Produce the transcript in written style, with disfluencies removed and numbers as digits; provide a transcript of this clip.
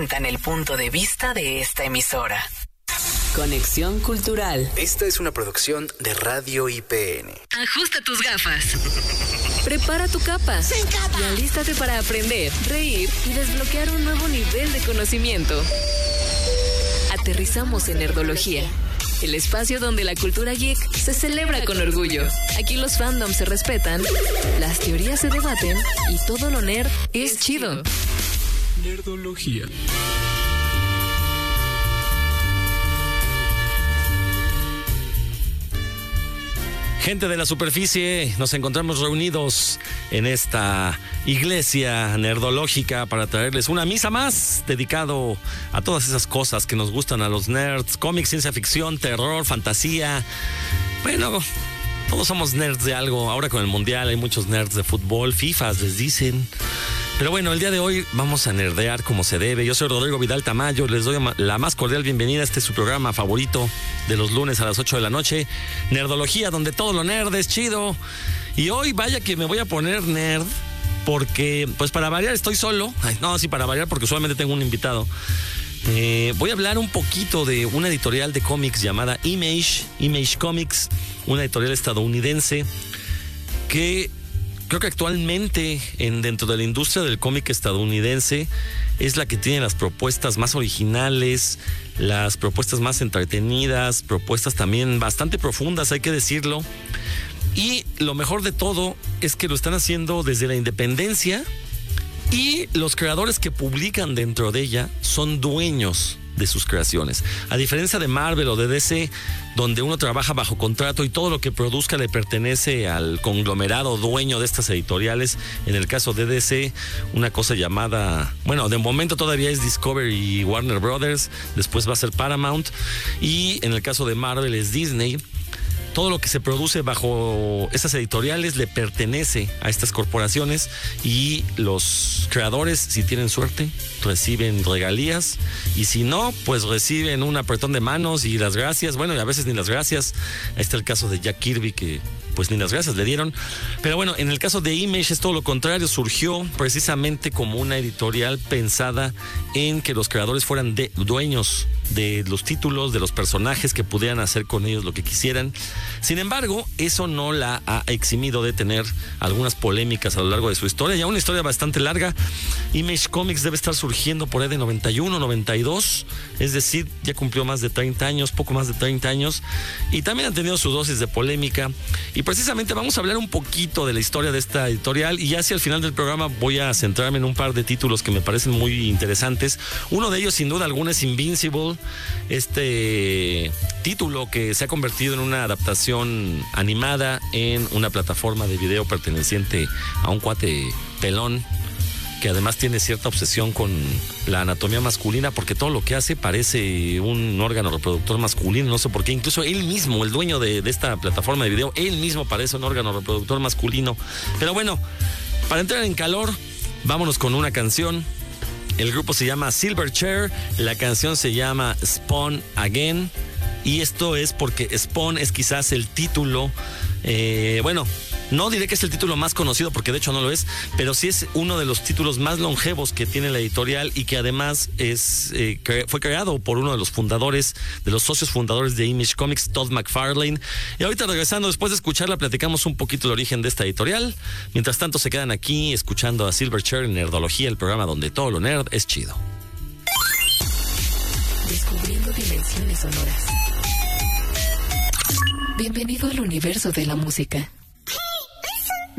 En el punto de vista de esta emisora. Conexión Cultural. Esta es una producción de Radio IPN. Ajusta tus gafas. Prepara tu capa. Y alístate para aprender, reír y desbloquear un nuevo nivel de conocimiento. Aterrizamos en Nerdología, el espacio donde la cultura geek se celebra con orgullo. Aquí los fandoms se respetan, las teorías se debaten y todo lo nerd es chido. Nerdología. Gente de la superficie, nos encontramos reunidos en esta iglesia nerdológica para traerles una misa más dedicado a todas esas cosas que nos gustan a los nerds: cómics, ciencia ficción, terror, fantasía. Bueno, todos somos nerds de algo. Ahora con el mundial hay muchos nerds de fútbol, FIFAs les dicen. Pero bueno, el día de hoy vamos a nerdear como se debe. Yo soy Rodrigo Vidal Tamayo, les doy la más cordial bienvenida a este su programa favorito de los lunes a las 8 de la noche, Nerdología, donde todo lo nerd es chido. Y hoy vaya que me voy a poner nerd, porque pues para variar estoy solo. Para variar porque solamente tengo un invitado. Voy a hablar un poquito de una editorial de cómics llamada Image Comics, una editorial estadounidense que creo que actualmente dentro de la industria del cómic estadounidense es la que tiene las propuestas más originales, las propuestas más entretenidas, propuestas también bastante profundas, hay que decirlo. Y lo mejor de todo es que lo están haciendo desde la independencia, y los creadores que publican dentro de ella son dueños de sus creaciones. A diferencia de Marvel o de DC, donde uno trabaja bajo contrato y todo lo que produzca le pertenece al conglomerado dueño de estas editoriales. En el caso de DC, una cosa llamada, bueno, de momento todavía es Discovery y Warner Brothers, después va a ser Paramount, y en el caso de Marvel es Disney. Todo lo que se produce bajo esas editoriales le pertenece a estas corporaciones, y los creadores, si tienen suerte, reciben regalías, y si no, pues reciben un apretón de manos y las gracias. Bueno, y a veces ni las gracias. Ahí está el caso de Jack Kirby, que pues ni las gracias le dieron. Pero bueno, en el caso de Image es todo lo contrario. Surgió precisamente como una editorial pensada en que los creadores fueran dueños de los títulos, de los personajes, que pudieran hacer con ellos lo que quisieran. Sin embargo, eso no la ha eximido de tener algunas polémicas a lo largo de su historia, ya una historia bastante larga. Image Comics debe estar surgiendo por ahí de 91, 92, es decir, ya cumplió más de 30 años, poco más de 30 años, y también han tenido su dosis de polémica. Y precisamente vamos a hablar un poquito de la historia de esta editorial, y ya hacia el final del programa voy a centrarme en un par de títulos que me parecen muy interesantes. Uno de ellos, sin duda alguna, es Invincible, este título que se ha convertido en una adaptación animada en una plataforma de video perteneciente a un cuate pelón que además tiene cierta obsesión con la anatomía masculina, porque todo lo que hace parece un órgano reproductor masculino, no sé por qué. Incluso él mismo, el dueño de esta plataforma de video, él mismo parece un órgano reproductor masculino. Pero bueno, para entrar en calor, vámonos con una canción. El grupo se llama Silverchair, la canción se llama Spawn Again, y esto es porque Spawn es quizás el título, no diré que es el título más conocido, porque de hecho no lo es, pero sí es uno de los títulos más longevos que tiene la editorial, y que además fue creado por uno de los fundadores, de los socios fundadores de Image Comics, Todd McFarlane. Y ahorita, regresando, después de escucharla, platicamos un poquito el origen de esta editorial. Mientras tanto, se quedan aquí escuchando a Silverchair en Nerdología, el programa donde todo lo nerd es chido. Descubriendo dimensiones sonoras. Bienvenido al universo de la música.